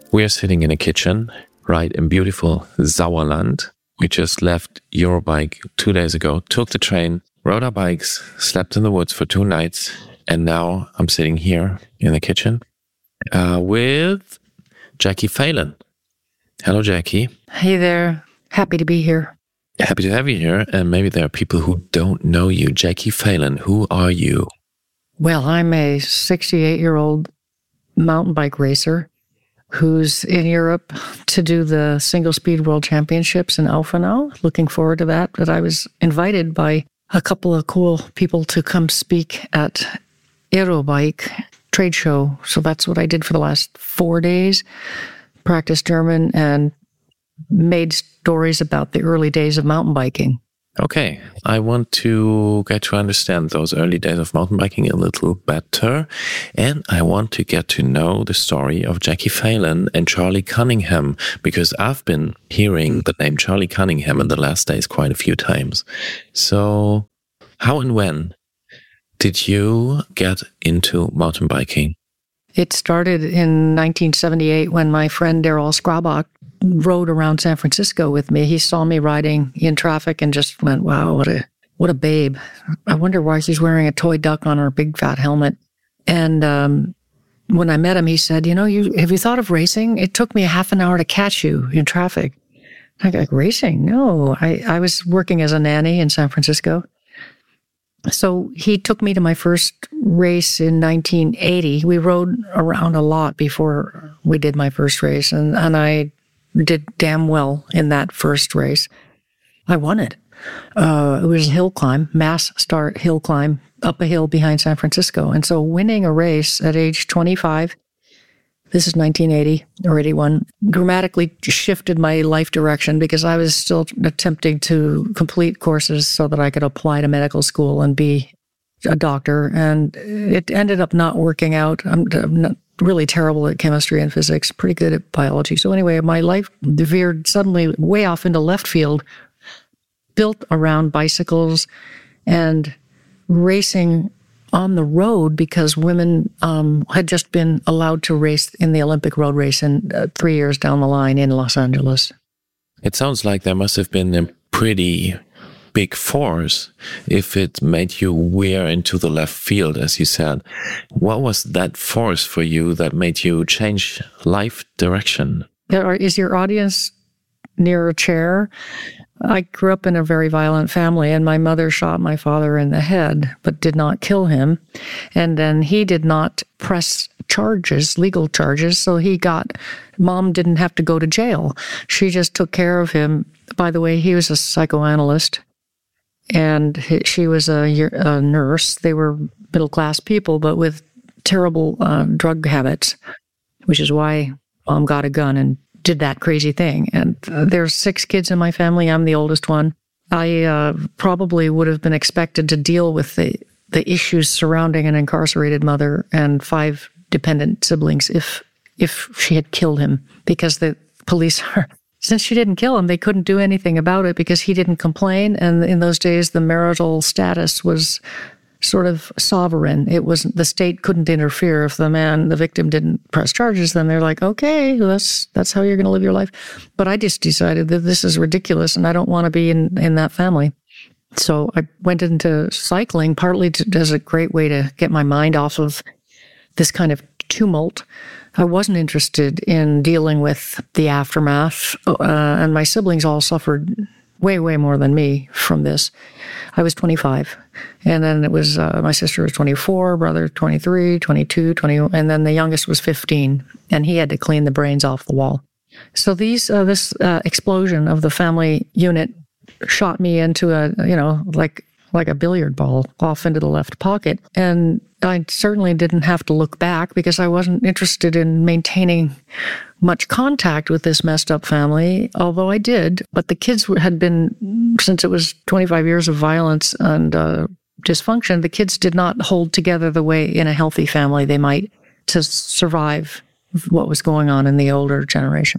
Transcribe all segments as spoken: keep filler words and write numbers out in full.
We are sitting in a kitchen, right in beautiful Sauerland. We just left Eurobike two days ago, took the train, rode our bikes, slept in the woods for two nights, and now I'm sitting here in the kitchen uh, with Jackie Phelan. Hello, Jackie. Hey there. Happy to be here. Happy to have you here. And maybe there are people who don't know you. Jackie Phelan, who are you? Well, I'm a sixty-eight-year-old mountain bike racer who's in Europe to do the single-speed world championships in Alphenau. Looking forward to that. But I was invited by a couple of cool people to come speak at Eurobike trade show. So that's what I did for the last four days. Practiced German and made stories about the early days of mountain biking. Okay, I want to get to understand those early days of mountain biking a little better, and I want to get to know the story of Jackie Phelan and Charlie Cunningham, because I've been hearing the name Charlie Cunningham in the last days quite a few times. So, how and when did you get into mountain biking? It started in nineteen seventy-eight when my friend Daryl Skrabach rode around San Francisco with me. He saw me riding in traffic and just went, wow, what a what a babe. I wonder why she's wearing a toy duck on her big fat helmet. And um, when I met him, he said, you know, you have you thought of racing? It took me a half an hour to catch you in traffic. I go, like, racing? No, I, I was working as a nanny in San Francisco. So he took me to my first race in nineteen eighty. We rode around a lot before we did my first race, and, and I did damn well in that first race. I won it. Uh, it was a hill climb, mass start hill climb up a hill behind San Francisco. And so winning a race at age twenty-five, this is nineteen eighty or eighty-one, dramatically shifted my life direction because I was still attempting to complete courses so that I could apply to medical school and be a doctor. And it ended up not working out. I'm, I'm not really terrible at chemistry and physics, pretty good at biology. So anyway, my life veered suddenly way off into left field, built around bicycles and racing on the road because women um, had just been allowed to race in the Olympic road race in uh, three years down the line in Los Angeles. It sounds like there must have been a pretty big force if it made you veer into the left field, as you said. What was that force for you that made you change life direction? Is your audience near a chair? I grew up in a very violent family, and my mother shot my father in the head, but did not kill him. And then he did not press charges, legal charges, so he got, mom didn't have to go to jail. She just took care of him. By the way, he was a psychoanalyst, and he, she was a, a nurse. They were middle-class people, but with terrible uh, drug habits, which is why mom got a gun and did that crazy thing. And uh, there's six kids in my family. I'm the oldest one. I uh, probably would have been expected to deal with the, the issues surrounding an incarcerated mother and five dependent siblings if if she had killed him, because the police are, since she didn't kill him, they couldn't do anything about it because he didn't complain. And in those days, the marital status was sort of sovereign. It wasn't, the state couldn't interfere. If the man, the victim, didn't press charges, then they're like, okay, that's that's how you're going to live your life. But I just decided that this is ridiculous and I don't want to be in, in that family. So I went into cycling partly to, as a great way to get my mind off of this kind of tumult. I wasn't interested in dealing with the aftermath, uh, and my siblings all suffered way, way more than me from this. I was twenty-five, and then it was, uh, my sister was twenty-four, brother twenty-three, twenty-two, twenty, and then the youngest was fifteen, and he had to clean the brains off the wall. So these, uh, this uh, explosion of the family unit shot me into a, you know, like like a billiard ball off into the left pocket. And I certainly didn't have to look back because I wasn't interested in maintaining much contact with this messed up family, although I did. But the kids had been, since it was twenty-five years of violence and uh, dysfunction, the kids did not hold together the way in a healthy family they might to survive what was going on in the older generation.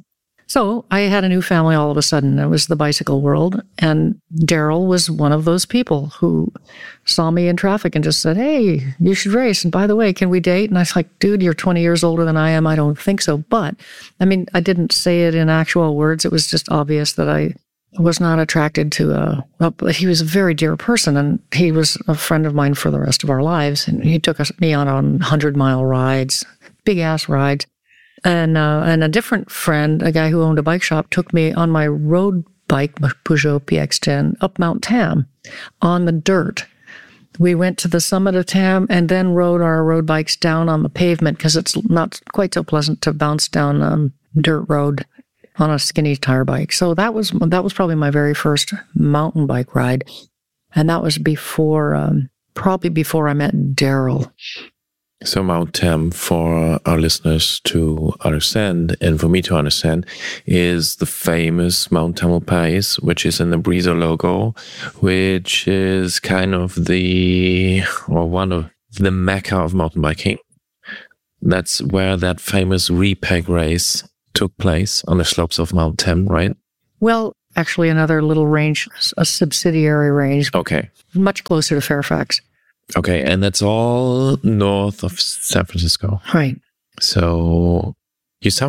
So I had a new family all of a sudden. It was the bicycle world. And Daryl was one of those people who saw me in traffic and just said, hey, you should race. And by the way, can we date? And I was like, dude, you're twenty years older than I am. I don't think so. But I mean, I didn't say it in actual words. It was just obvious that I was not attracted to a, well, but he was a very dear person, and he was a friend of mine for the rest of our lives. And he took us, me on on hundred mile rides, big ass rides. And uh, and a different friend, a guy who owned a bike shop, took me on my road bike, Peugeot P X ten, up Mount Tam on the dirt. We went to the summit of Tam and then rode our road bikes down on the pavement because it's not quite so pleasant to bounce down um, dirt road on a skinny tire bike. So that was that was probably my very first mountain bike ride, and that was before, um, probably before I met Daryl. So Mount Tam, for our listeners to understand, and for me to understand, is the famous Mount Tamalpais, which is in the Breezer logo, which is kind of the, or one of the mecca of mountain biking. That's where that famous repeg race took place, on the slopes of Mount Tam, right? Well, actually another little range, a subsidiary range. Okay. Much closer to Fairfax. Okay, and that's all north of San Francisco. Right. So you sound